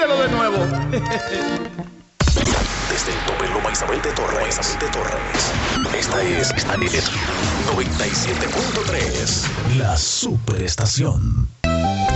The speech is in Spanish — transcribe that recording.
Tíralo de nuevo. Desde el tope Loma Isabel de Torres. Esta es 97.3. La Superestación.